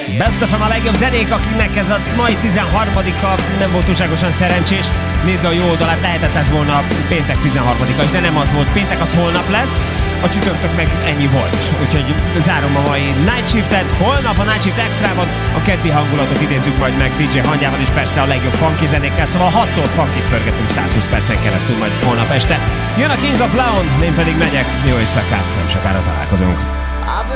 Best of a legjobb zenék, akiknek ez a mai 13-a nem volt túlságosan szerencsés. Nézze a jó oldalát, lehetett ez volna péntek 13-a is, de nem az volt. Péntek az holnap lesz, a csütörtök meg ennyi volt. Úgyhogy zárom a mai Night Shiftet. Holnap a Night Shift Extrában a keddi hangulatot idézzük majd meg DJ Hangyával, és persze a legjobb funky zenékkel, szóval 6-tól funkit pörgetünk 120 percen keresztül majd holnap este. Jön a Kings of Leon, én pedig megyek. Jó éjszakát, nem sokára találkozunk.